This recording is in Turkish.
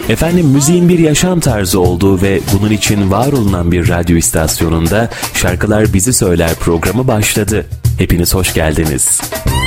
Efendim, müziğin bir yaşam tarzı olduğu ve bunun için var olunan bir radyo istasyonunda Şarkılar Bizi Söyler programı başladı. Hepiniz hoş geldiniz.